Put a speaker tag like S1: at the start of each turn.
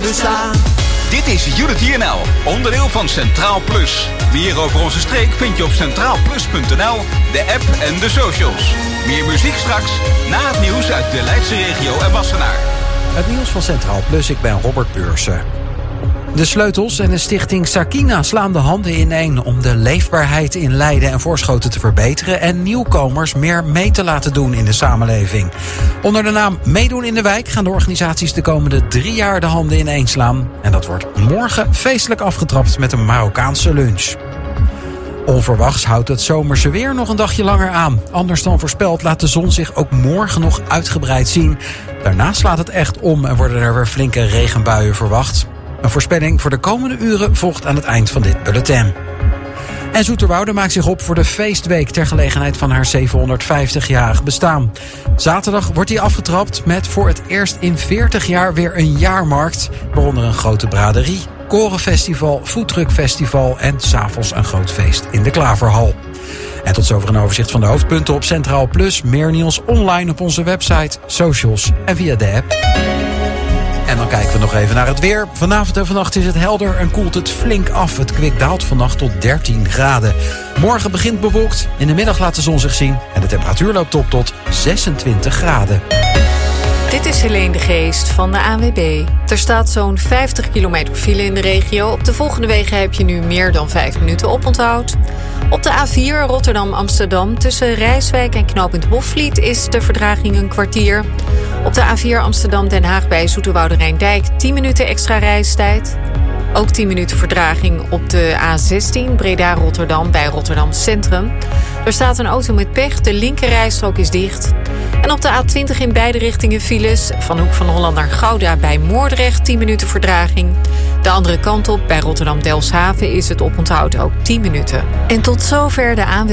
S1: bestaan.
S2: Dit is Unity NL, onderdeel van Centraal Plus. Meer over onze streek vind je op centraalplus.nl, de app en de socials. Meer muziek straks, na het nieuws uit de Leidse regio en Wassenaar.
S3: Het nieuws van Centraal Plus, ik ben Robert Beursen. De Sleutels en de stichting Sakina slaan de handen ineen om de leefbaarheid in Leiden en Voorschoten te verbeteren en nieuwkomers meer mee te laten doen in de samenleving. Onder de naam Meedoen in de Wijk gaan de organisaties de komende 3 jaar de handen ineen slaan. En dat wordt morgen feestelijk afgetrapt met een Marokkaanse lunch. Onverwachts houdt het zomerse weer nog een dagje langer aan. Anders dan voorspeld laat de zon zich ook morgen nog uitgebreid zien. Daarna slaat het echt om en worden er weer flinke regenbuien verwacht. Een voorspelling voor de komende uren volgt aan het eind van dit bulletin. En Zoeterwoude maakt zich op voor de feestweek ter gelegenheid van haar 750-jarig bestaan. Zaterdag wordt die afgetrapt met voor het eerst in 40 jaar weer een jaarmarkt. Waaronder een grote braderie, korenfestival, foodtruckfestival en 's avonds een groot feest in de Klaverhal. En tot zover een overzicht van de hoofdpunten op Centraal Plus. Meer nieuws online op onze website, socials en via de app. En dan kijken we nog even naar het weer. Vanavond en vannacht is het helder en koelt het flink af. Het kwik daalt vannacht tot 13 graden. Morgen begint bewolkt. In de middag laat de zon zich zien. En de temperatuur loopt op tot 26 graden.
S4: Dit is Helene de Geest van de ANWB. Er staat zo'n 50 kilometer file in de regio. Op de volgende wegen heb je nu meer dan 5 minuten oponthoud. Op de A4 Rotterdam-Amsterdam tussen Rijswijk en knooppunt Hofvliet is de vertraging een kwartier. Op de A4 Amsterdam-Den Haag bij Zoeterwoude Rijndijk 10 minuten extra reistijd. Ook 10 minuten vertraging op de A16 Breda-Rotterdam bij Rotterdam Centrum. Er staat een auto met pech, de linkerrijstrook is dicht. En op de A20 in beide richtingen files. Van Hoek van Holland naar Gouda bij Moordrecht 10 minuten vertraging. De andere kant op bij Rotterdam-Delfshaven is het oponthoud ook 10 minuten. En tot zover de ANWB.